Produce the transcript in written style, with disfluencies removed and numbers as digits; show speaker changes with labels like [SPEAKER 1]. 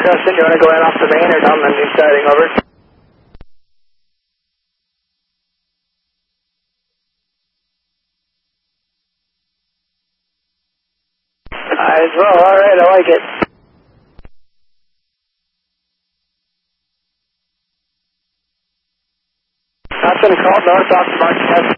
[SPEAKER 1] Justin, you want to go in off the main or down the new siding, over? As well, alright, I like it. That's been called north off the Mark 7.